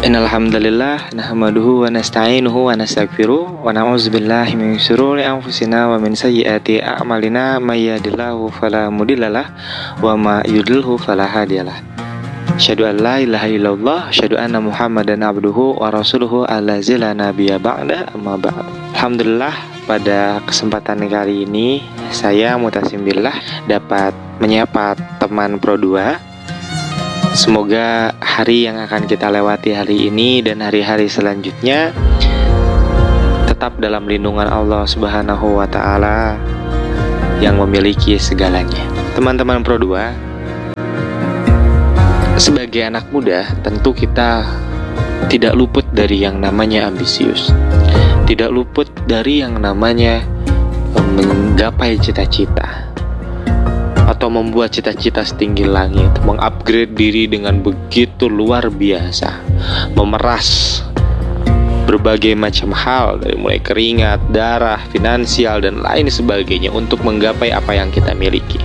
Innal hamdalillah nahmaduhu wa nasta'inuhu wa nastaghfiruh wa na'udzubillahi min syururi anfusina wa min sayyiati a'malina may yahdihillahu fala mudhillalah wa may yudlilhu fala hadiyalah. Asyhadu an la ilaha illallah, asyhadu anna Muhammadan abduhu wa rasuluhu allazi la nabiyya ba'da, amma ba'd. Alhamdulillah, pada kesempatan kali ini saya Mutasim Billah dapat menyapa teman Pro 2. Semoga hari yang akan kita lewati hari ini dan hari-hari selanjutnya tetap dalam lindungan Allah Subhanahu wa Ta'ala yang memiliki segalanya. Teman-teman Pro 2, sebagai anak muda tentu kita tidak luput dari yang namanya ambisius, tidak luput dari yang namanya menggapai cita-cita atau membuat cita-cita setinggi langit, mengupgrade diri dengan begitu luar biasa, memeras berbagai macam hal dari mulai keringat, darah, finansial dan lain sebagainya untuk menggapai apa yang kita miliki.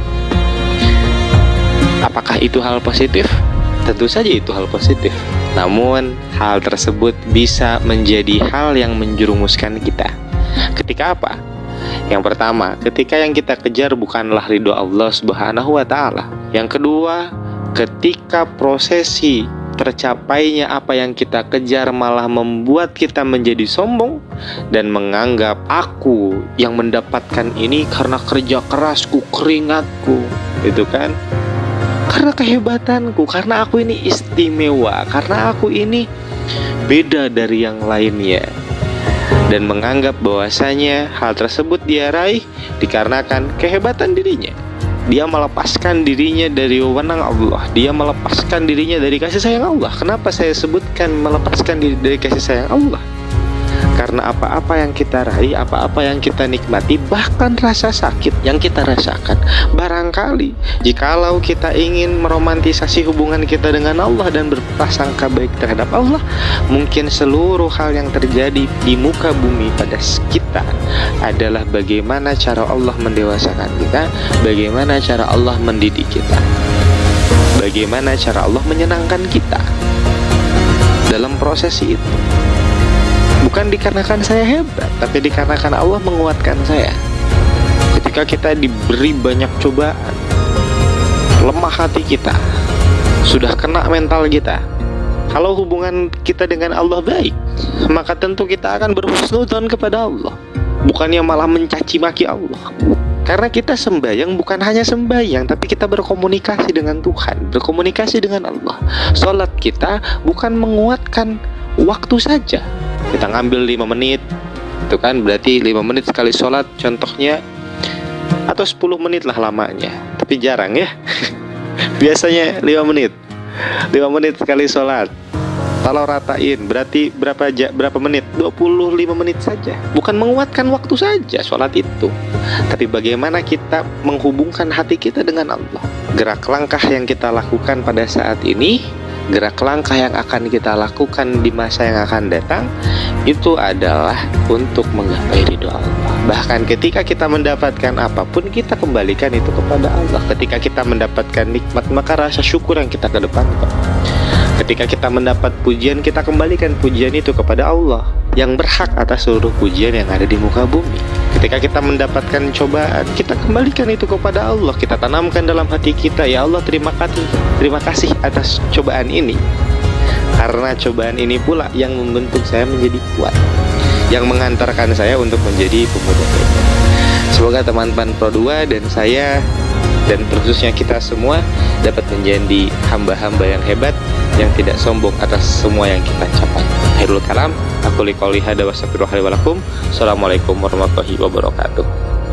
Apakah itu hal positif? Tentu saja itu hal positif. Namun hal tersebut bisa menjadi hal yang menjerumuskan kita. Ketika apa? Yang pertama, ketika yang kita kejar bukanlah ridho Allah Subhanahu wa Ta'ala. Yang kedua, ketika prosesi tercapainya apa yang kita kejar malah membuat kita menjadi sombong dan menganggap aku yang mendapatkan ini karena kerja kerasku, keringatku, itu kan? Karena kehebatanku, karena aku ini istimewa, karena aku ini beda dari yang lainnya. Dan menganggap bahwasanya hal tersebut dia raih dikarenakan kehebatan dirinya. Dia melepaskan dirinya dari wewenang Allah, dia melepaskan dirinya dari kasih sayang Allah. Kenapa saya sebutkan melepaskan diri dari kasih sayang Allah? Karena apa-apa yang kita raih, apa-apa yang kita nikmati, bahkan rasa sakit yang kita rasakan, barangkali jikalau kita ingin meromantisasi hubungan kita dengan Allah dan berprasangka baik terhadap Allah, mungkin seluruh hal yang terjadi di muka bumi pada kita adalah bagaimana cara Allah mendewasakan kita, bagaimana cara Allah mendidik kita, bagaimana cara Allah menyenangkan kita dalam prosesi itu. Bukan dikarenakan saya hebat, tapi dikarenakan Allah menguatkan saya. Ketika kita diberi banyak cobaan, lemah hati kita, sudah kena mental kita. Kalau hubungan kita dengan Allah baik, maka tentu kita akan berhusnudzon kepada Allah, bukannya malah mencaci maki Allah. Karena kita sembahyang bukan hanya sembahyang, tapi kita berkomunikasi dengan Tuhan, berkomunikasi dengan Allah. Salat kita bukan menguatkan waktu saja. Kita ngambil 5 menit, itu kan berarti 5 menit sekali sholat contohnya, atau 10 menit lah lamanya. Tapi jarang ya. Biasanya 5 menit 5 menit sekali sholat. Kalau ratain berarti berapa menit? 25 menit saja. Bukan menguatkan waktu saja sholat itu, tapi bagaimana kita menghubungkan hati kita dengan Allah. Gerak langkah yang kita lakukan pada saat ini, gerak langkah yang akan kita lakukan di masa yang akan datang, itu adalah untuk menggapai ridho Allah. Bahkan ketika kita mendapatkan apapun, kita kembalikan itu kepada Allah. Ketika kita mendapatkan nikmat, maka rasa syukur yang kita kedepankan. Ketika kita mendapat pujian, kita kembalikan pujian itu kepada Allah yang berhak atas seluruh pujian yang ada di muka bumi. Ketika kita mendapatkan cobaan, kita kembalikan itu kepada Allah. Kita tanamkan dalam hati kita, ya Allah, terima kasih atas cobaan ini. Karena cobaan ini pula yang membentuk saya menjadi kuat, yang mengantarkan saya untuk menjadi pemuda hebat. Semoga teman-teman Pro 2 dan saya, dan khususnya kita semua, dapat menjadi hamba-hamba yang hebat, yang tidak sombong atas semua yang kita capai. Khairul kalam, aku liqouli hada wa astaghfirullaha li wa lakum. Assalamualaikum warahmatullahi wabarakatuh.